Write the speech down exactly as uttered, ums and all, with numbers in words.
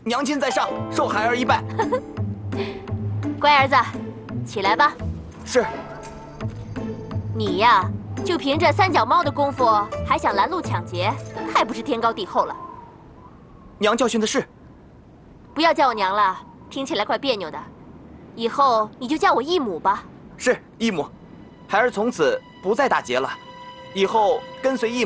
娘亲在上，受孩儿一拜。 乖儿子，起来吧。 是。 你呀，就凭这三脚猫的功夫，还想拦路抢劫，太不知天高地厚了。 娘教训的是。 不要叫我娘了，听起来怪别扭的。以后你就叫我义母吧。 是义母，孩儿从此不再打劫了，以后跟随义母。